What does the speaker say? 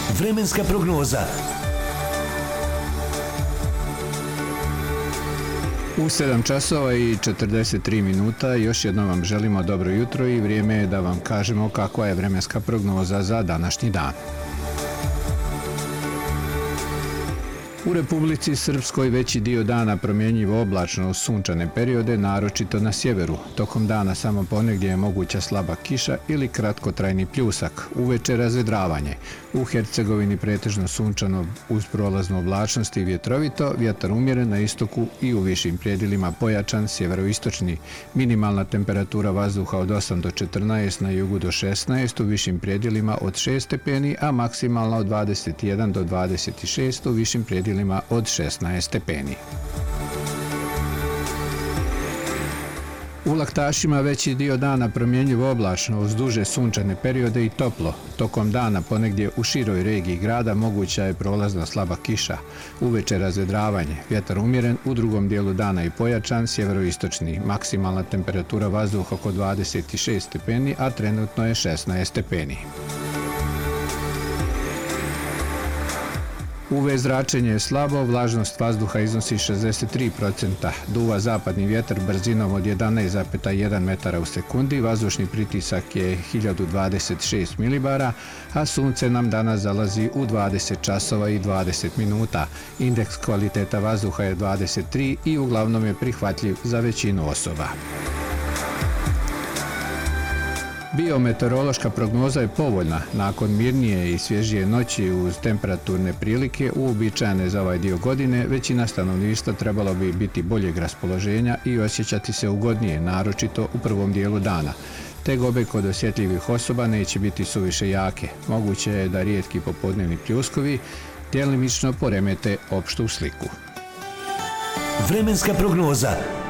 Vremenska prognoza. U 7 časova i 43 minuta još jednom vam želimo dobro jutro i vrijeme je da vam kažemo kakva je vremenska prognoza za današnji dan. U Republici Srpskoj veći dio dana promjenjivo oblačno uz sunčane periode, naročito na sjeveru. Tokom dana samo ponegdje je moguća slaba kiša ili kratkotrajni pljusak, uveče razvedravanje. U Hercegovini pretežno sunčano uz prolaznu oblačnost i vjetrovito, vjetar umjeren na istoku i u višim predjelima pojačan sjeveroistočni. Minimalna temperatura vazduha od 8 do 14, na jugu do 16, u višim predjelima od 6 stepeni, a maksimalna od 21 do 26, u višim predjelima od 16 stepeni. U Laktašima veći dio dana promjenjivo oblačno uz duže sunčane periode i toplo. Tokom dana ponegdje u široj regiji grada moguća je prolazna slaba kiša. Uveče razvedravanje, vjetar umjeren, u drugom dijelu dana i pojačan sjeveroistočni. Maksimalna temperatura vazduha oko 26 stepeni, a trenutno je 16 stepeni. UV zračenje je slabo, vlažnost vazduha iznosi 63%, duva zapadni vjetar brzinom od 11,1 metara u sekundi, vazdušni pritisak je 1026 milibara, a sunce nam danas zalazi u 20 časova i 20 minuta. Indeks kvaliteta vazduha je 23 i uglavnom je prihvatljiv za većinu osoba. Biometeorološka prognoza je povoljna. Nakon mirnije i svježije noći uz temperaturne prilike uobičajene za ovaj dio godine, većina stanovništva trebalo bi biti boljeg raspoloženja i osjećati se ugodnije, naročito u prvom dijelu dana. Tegobe kod osjetljivih osoba neće biti suviše jake. Moguće je da rijetki popodnevni pljuskovi djelimično poremete opštu sliku. Vremenska prognoza.